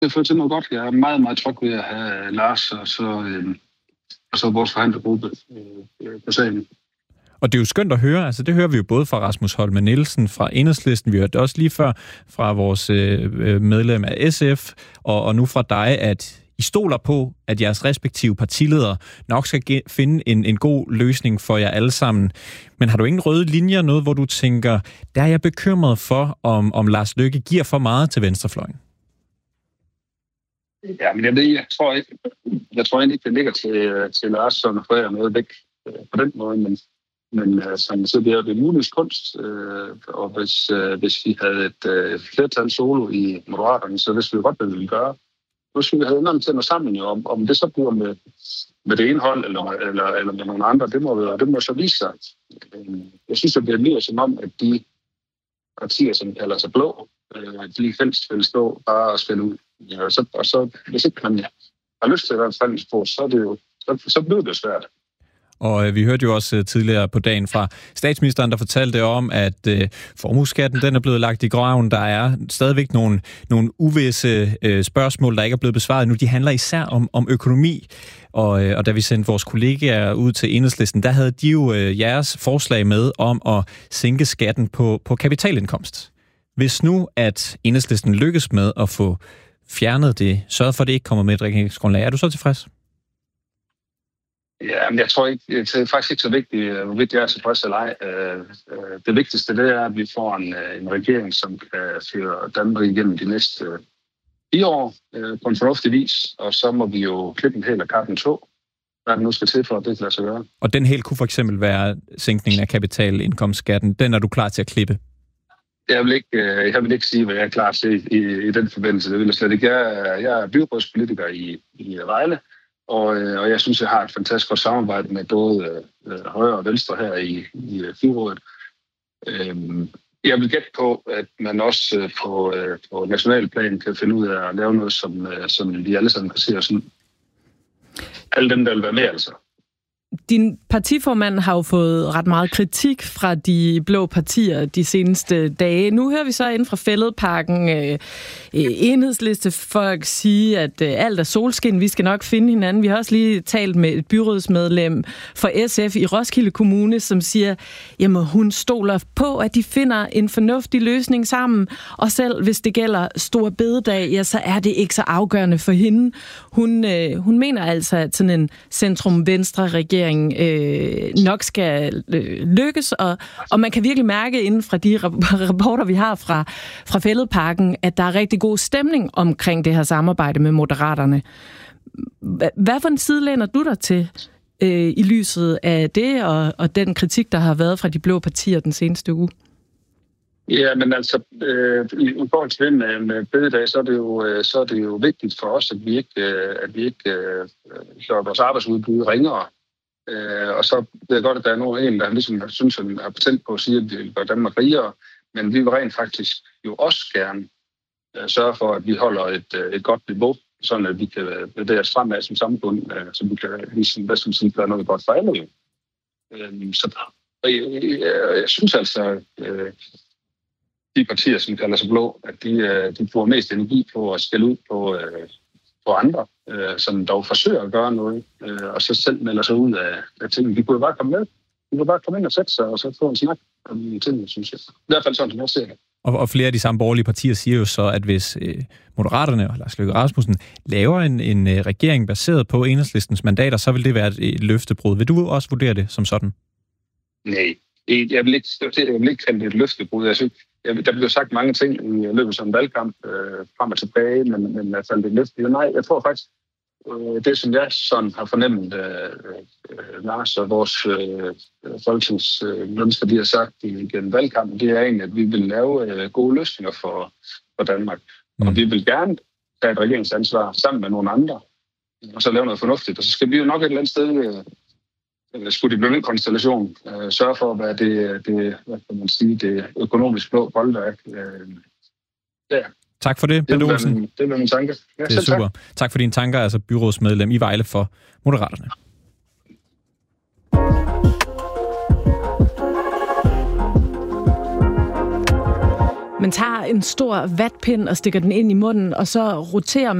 Det fører til noget godt. Jeg er meget, meget tryg ved at have Lars og så vores forhandlergruppe på sagen. Og det er jo skønt at høre, altså det hører vi jo både fra Rasmus Holme Nielsen fra Enhedslisten, vi hørte også lige før fra vores medlem af SF, og nu fra dig, at I stoler på, at jeres respektive partiledere nok skal finde en god løsning for jer alle sammen. Men har du ingen røde linjer, noget hvor du tænker, der er jeg bekymret for, om Lars Løkke giver for meget til venstrefløjen? Ja, men jeg tror egentlig ikke, det ligger til Lars, som får noget væk på den måde, men så bliver det muligt kunst, og hvis vi havde et flertal solo i Moderaterne, så det skulle vi godt, hvad vi ville gøre. Nu skulle vi have enormt til noget sammen, jo, om det så bliver med det ene hold, eller med nogle andre, det må så vise sig. Jeg synes, det bliver mere som om, at de partier, som kalder sig blå, de helst vil stå bare og spille ud. Og så hvis ikke man har lyst til at være en forhandlingsbord, så bliver det svært. Og vi hørte jo også tidligere på dagen fra statsministeren, der fortalte om, at formueskatten den er blevet lagt i graven. Der er stadigvæk nogle uvisse spørgsmål, der ikke er blevet besvaret nu. De handler især om økonomi. Og da vi sendte vores kollegaer ud til Enhedslisten, der havde de jo jeres forslag med om at sænke skatten på kapitalindkomst. Hvis nu, at Enhedslisten lykkes med at få fjernet det, sørget for, at det ikke kommer med et regeringsgrundlag, er du så tilfreds? Ja, men jeg tror ikke, det er faktisk ikke så vigtigt, hvorvidt jeg er tilfreds eller ej. Det vigtigste, det er, at vi får en regering, som kan føre Danmark igennem de næste 4 år på en fornuftig vis, og så må vi jo klippe en hel af kappen 2, hvad det nu skal til for, at det kan lade sig gøre. Og den helt kunne for eksempel være sænkningen af kapitalindkomstskatten. Den er du klar til at klippe? Jeg vil ikke sige, hvad jeg er klar til i den forbindelse. Det vil jeg slet ikke. Jeg er byrådspolitiker i Vejle, og jeg synes, jeg har et fantastisk godt samarbejde med både højre og venstre her i byrådet. Jeg vil gætte på, at man også på national plan kan finde ud af at lave noget, som vi alle sammen kan se os ud. Alle dem, der vil være med, altså. Din partiformand har jo fået ret meget kritik fra de blå partier de seneste dage. Nu hører vi så inden fra Fælledparken Enhedsliste-folk sige, at alt er solskin, vi skal nok finde hinanden. Vi har også lige talt med et byrådsmedlem for SF i Roskilde Kommune, som siger, jamen hun stoler på, at de finder en fornuftig løsning sammen, og selv hvis det gælder Store Bededag, ja, så er det ikke så afgørende for hende. Hun mener altså, at sådan en centrum-venstre regering nok skal lykkes, og man kan virkelig mærke inden fra de rapporter, vi har fra Fælledparken, at der er rigtig god stemning omkring det her samarbejde med Moderaterne. Hvad for en side læner du dig til i lyset af det, og den kritik, der har været fra de blå partier den seneste uge? Ja, men altså, i forhold til det med bededag, så er det jo vigtigt for os, at vi ikke gør vores arbejdsudbud ringere. Og så ved jeg godt, at der er en, der ligesom synes, at har patent på at sige, at vi vil gøre Danmark rigere, men vi vil rent faktisk jo også gerne sørge for, at vi holder et godt niveau, sådan at vi kan bevæge os fremad som samfund, så vi kan gøre noget godt for alle. Så jeg synes altså, de partier, som kalder sig blå, at de bruger mest energi på at skælde ud på andre, som dog forsøger at gøre noget, og så selv melder sig ud af tingene. Vi kunne bare komme med. Vi kunne bare komme ind og sætte sig, og så få en snak om tingene, synes jeg. I hvert fald sådan, som jeg ser det. Og flere af de samme borgerlige partier siger jo så, at hvis Moderaterne og Lars Løkke Rasmussen laver en regering baseret på Enhedslistens mandater, så vil det være et løftebrud. Vil du også vurdere det som sådan? Nej, jeg vil ikke kalde det et løftebrud. Jeg synes, der bliver sagt mange ting i løbet af en valgkamp frem og tilbage, men altså det er løfte. Nej, jeg tror faktisk, det som jeg sådan har fornemmet, Lars og vores folketingsmennesker, de har sagt gennem valgkampen, det er egentlig, at vi vil lave gode løsninger for Danmark. Og vi vil gerne tage et regeringsansvar sammen med nogle andre, og så lave noget fornuftigt. Og så skal vi jo nok et eller andet sted, skulle det blive en konstellation, sørge for at være hvad kan man sige, det økonomisk blå boldværk. Ja. Tak for det, Bent Olsen. Det var min tanke. Ja, det er super. Tak for dine tanker, altså byrådsmedlem i Vejle for Moderaterne. man tager en stor vatpind og stikker den ind i munden, og så roterer